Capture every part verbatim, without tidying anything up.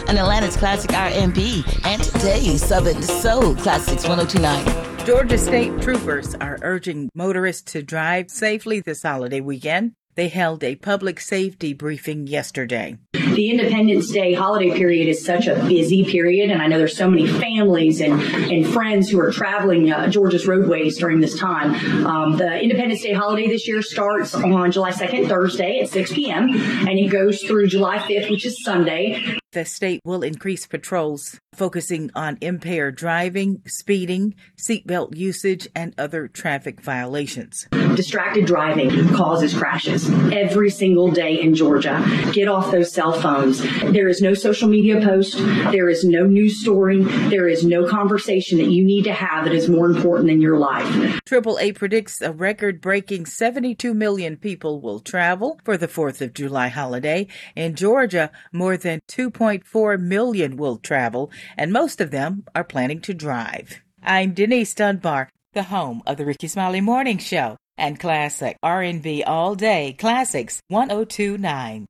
and Atlanta's classic R and B, and today's Southern Soul Classics one oh two point nine. Georgia State troopers are urging motorists to drive safely this holiday weekend. They held a public safety briefing yesterday. The Independence Day holiday period is such a busy period, and I know there's so many families and, and friends who are traveling uh, Georgia's roadways during this time. Um, the Independence Day holiday this year starts on July second, Thursday at six p.m., and it goes through July fifth, which is Sunday. The state will increase patrols, focusing on impaired driving, speeding, seatbelt usage, and other traffic violations. Distracted driving causes crashes every single day in Georgia. Get off those cell phones. There is no social media post. There is no news story. There is no conversation that you need to have that is more important than your life. Triple A predicts a record-breaking seventy-two million people will travel for the fourth of July holiday. In Georgia, more than two point four million will travel, and most of them are planning to drive. I'm Denise Dunbar, the home of the Ricky Smiley Morning Show and Classic R and B All Day Classics one oh two point nine.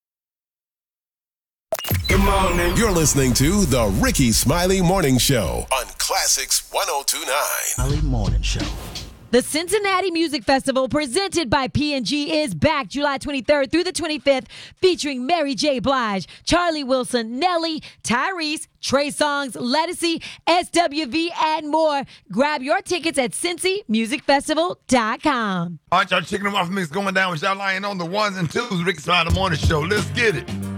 Good morning. You're listening to the Ricky Smiley Morning Show on Classics one oh two point nine. Smiley Morning Show. The Cincinnati Music Festival, presented by P and G, is back July twenty-third through the twenty-fifth, featuring Mary J. Blige, Charlie Wilson, Nelly, Tyrese, Trey Songz, Ledisi, S W V, and more. Grab your tickets at Cincy Music Festival dot com. All right, y'all, Chicken and Waffle Mix going down with y'all lying on the ones and twos. Ricky Smiley Morning Show. Let's get it.